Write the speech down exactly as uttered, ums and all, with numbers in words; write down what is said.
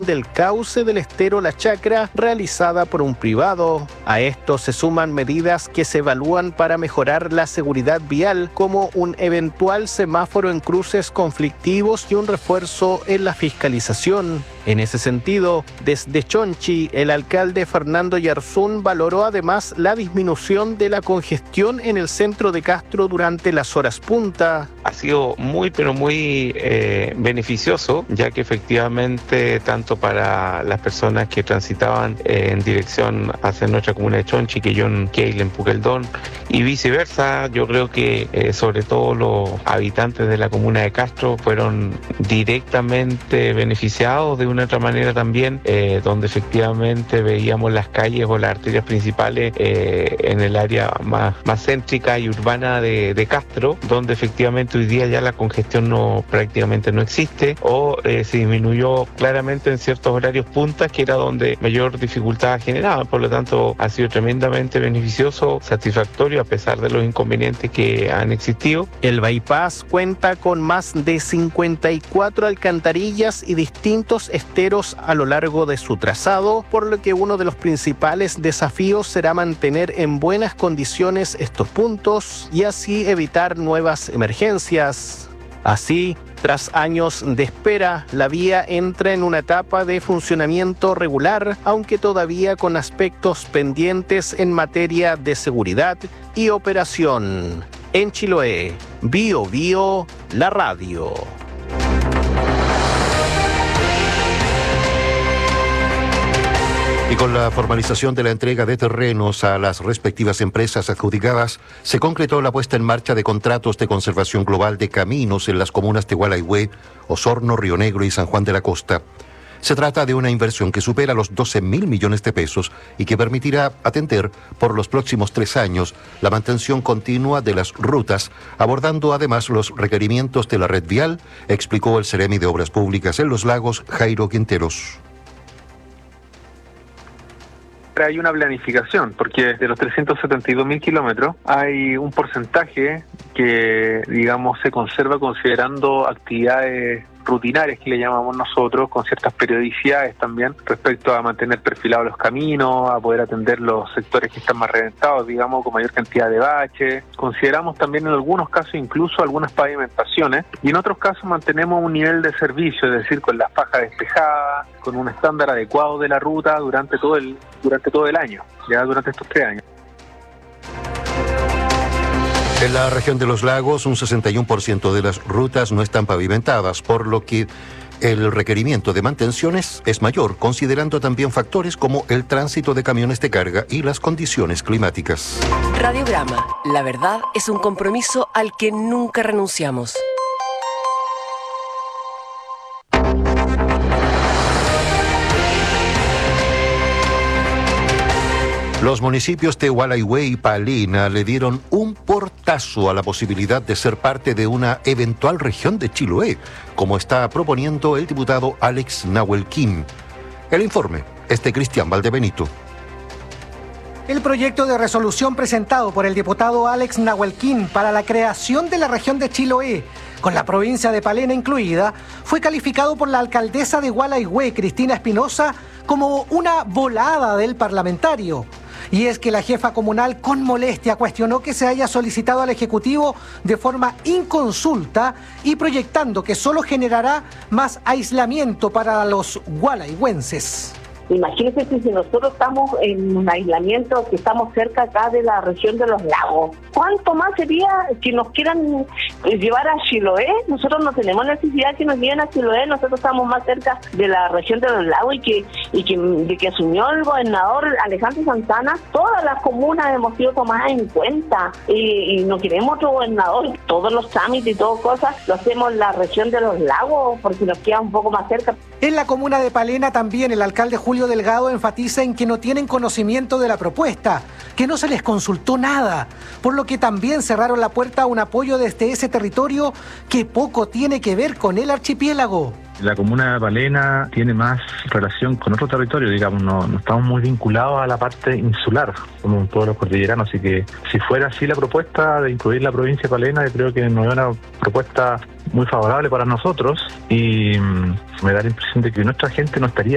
del cauce del estero La Chacra realizada por un privado. A esto se suman medidas que se evalúan para mejorar la seguridad vial, como un eventual semáforo en cruces conflictivos y un refuerzo en la fiscalización. En ese sentido, desde Chonchi, el alcalde Fernando Yarzún valoró además la disminución de la congestión en el centro de Castro durante las horas punta. Ha sido muy, pero muy eh, beneficioso, ya que efectivamente tanto para las personas que transitaban eh, en dirección hacia nuestra comuna de Chonchi, que yo en Keil, en Puqueldón, y viceversa, yo creo que eh, sobre todo los habitantes de la comuna de Castro fueron directamente beneficiados de una otra manera también, eh, donde efectivamente veíamos las calles o las arterias principales eh, en el área más, más céntrica y urbana de, de Castro, donde efectivamente hoy día ya la congestión no prácticamente no existe o eh, se disminuyó claramente en ciertos horarios puntas, que era donde mayor dificultad generaba. Por lo tanto, ha sido tremendamente beneficioso, satisfactorio a pesar de los inconvenientes que han existido. El bypass cuenta con más de cincuenta y cuatro alcantarillas y distintos esteros a lo largo de su trazado, por lo que uno de los principales desafíos será mantener en buenas condiciones estos puntos y así evitar nuevas emergencias. Así, tras años de espera, la vía entra en una etapa de funcionamiento regular, aunque todavía con aspectos pendientes en materia de seguridad y operación. En Chiloé, Bio Bio, la radio. Y con la formalización de la entrega de terrenos a las respectivas empresas adjudicadas, se concretó la puesta en marcha de contratos de conservación global de caminos en las comunas de Gualaihue, Osorno, Río Negro y San Juan de la Costa. Se trata de una inversión que supera los doce mil millones de pesos y que permitirá atender por los próximos tres años la mantención continua de las rutas, abordando además los requerimientos de la red vial, explicó el Seremi de Obras Públicas en Los Lagos, Jairo Quinteros. Hay una planificación, porque de los trescientos setenta y dos mil kilómetros hay un porcentaje que, digamos, se conserva considerando actividades rutinarias que le llamamos nosotros, con ciertas periodicidades también, respecto a mantener perfilados los caminos, a poder atender los sectores que están más reventados, digamos, con mayor cantidad de baches. Consideramos también en algunos casos incluso algunas pavimentaciones, y en otros casos mantenemos un nivel de servicio, es decir, con las fajas despejadas, con un estándar adecuado de la ruta durante todo el, durante todo el año, ya durante estos tres años. En la región de Los Lagos, un sesenta y uno por ciento de las rutas no están pavimentadas, por lo que el requerimiento de mantenciones es mayor, considerando también factores como el tránsito de camiones de carga y las condiciones climáticas. Radiograma, la verdad es un compromiso al que nunca renunciamos. Los municipios de Gualaihue y Palena le dieron un portazo a la posibilidad de ser parte de una eventual región de Chiloé, como está proponiendo el diputado Alex Nahuel Kim. El informe es de Cristian Valdebenito. El proyecto de resolución presentado por el diputado Alex Nahuel Kim para la creación de la región de Chiloé, con la provincia de Palena incluida, fue calificado por la alcaldesa de Gualaihue, Cristina Espinosa, como una volada del parlamentario. Y es que la jefa comunal con molestia cuestionó que se haya solicitado al Ejecutivo de forma inconsulta y proyectando que solo generará más aislamiento para los gualaihuenses. Imagínense que si nosotros estamos en un aislamiento, que estamos cerca acá de la región de los lagos, ¿cuánto más sería que nos quieran llevar a Chiloé? Nosotros no tenemos necesidad que nos lleven a Chiloé, nosotros estamos más cerca de la región de los lagos y que y que, de que asumió el gobernador Alejandro Santana, todas las comunas hemos sido tomadas en cuenta y, y no queremos otro gobernador, todos los trámites y todas cosas lo hacemos en la región de los lagos porque nos queda un poco más cerca. En la comuna de Palena también el alcalde Julio Delgado enfatiza en que no tienen conocimiento de la propuesta, que no se les consultó nada, por lo que también cerraron la puerta a un apoyo desde ese territorio que poco tiene que ver con el archipiélago. La comuna de Palena tiene más relación con otro territorio, digamos, no, no estamos muy vinculados a la parte insular, como todos los cordilleranos, así que si fuera así la propuesta de incluir la provincia de Palena, yo creo que no es una propuesta muy favorable para nosotros y mmm, me da la impresión de que nuestra gente no estaría